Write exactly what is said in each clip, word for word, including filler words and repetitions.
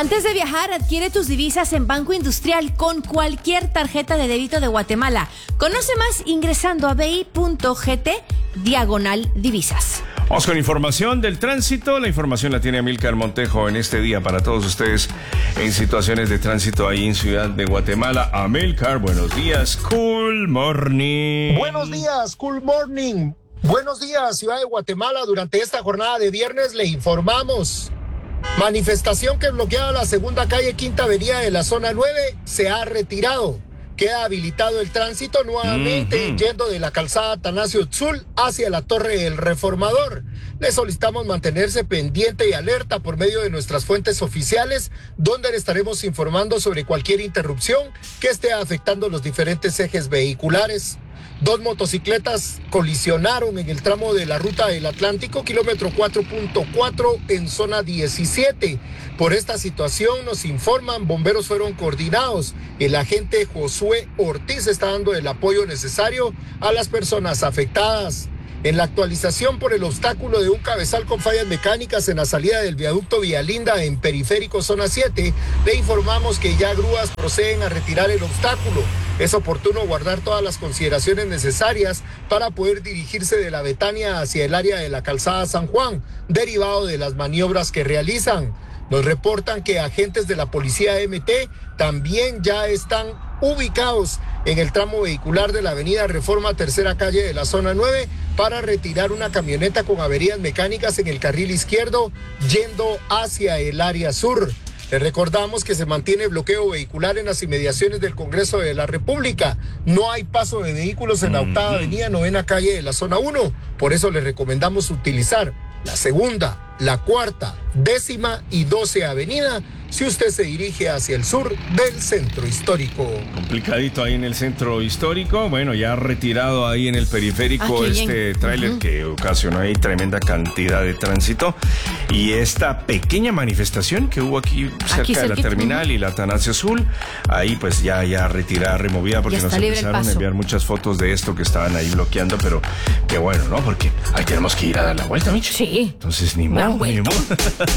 Antes de viajar, adquiere tus divisas en Banco Industrial con cualquier tarjeta de débito de Guatemala. Conoce más ingresando a bi.gt diagonal divisas. Vamos con información del tránsito. La información la tiene Amílcar Montejo en este día para todos ustedes en situaciones de tránsito ahí en Ciudad de Guatemala. Amílcar, buenos días. Cool morning. Buenos días, cool morning. Buenos días, Ciudad de Guatemala. Durante esta jornada de viernes le informamos. Manifestación que bloqueaba la segunda calle Quinta Avenida de la zona nueve se ha retirado. Queda habilitado el tránsito nuevamente uh-huh. yendo de la calzada Atanasio Tzul hacia la Torre del Reformador. Le solicitamos mantenerse pendiente y alerta por medio de nuestras fuentes oficiales, donde le estaremos informando sobre cualquier interrupción que esté afectando los diferentes ejes vehiculares. Dos motocicletas colisionaron en el tramo de la Ruta del Atlántico, kilómetro cuatro punto cuatro en zona diecisiete. Por esta situación nos informan, bomberos fueron coordinados. El agente Josué Ortiz está dando el apoyo necesario a las personas afectadas. En la actualización por el obstáculo de un cabezal con fallas mecánicas en la salida del viaducto Villalinda en Periférico Zona siete, le informamos que ya grúas proceden a retirar el obstáculo. Es oportuno guardar todas las consideraciones necesarias para poder dirigirse de la Betania hacia el área de la calzada San Juan, derivado de las maniobras que realizan. Nos reportan que agentes de la Policía M T también ya están ubicados en el tramo vehicular de la avenida Reforma Tercera Calle de la zona nueve para retirar una camioneta con averías mecánicas en el carril izquierdo yendo hacia el área sur. Les recordamos que se mantiene bloqueo vehicular en las inmediaciones del Congreso de la República. No hay paso de vehículos en la octava avenida, novena calle de la zona uno. Por eso les recomendamos utilizar la segunda, la cuarta, décima y doce avenida si usted se dirige hacia el sur del centro histórico. Complicadito ahí en el centro histórico. Bueno, ya retirado ahí en el periférico ah, este tráiler uh-huh. que ocasionó ahí tremenda cantidad de tránsito. Y esta pequeña manifestación que hubo aquí cerca aquí de la terminal uh-huh. y la Atanasio Azul, ahí pues ya, ya retirada, removida, porque nos empezaron a enviar muchas fotos de esto que estaban ahí bloqueando, pero qué bueno, ¿no? Porque ahí tenemos que ir a dar la vuelta, Michi. Sí. Entonces, ni modo, ni modo.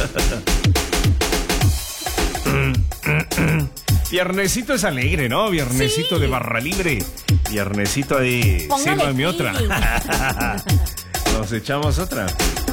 Viernesito es alegre, ¿no? Viernesito sí. de barra libre. Viernesito de... Sírvame otra. Nos echamos otra.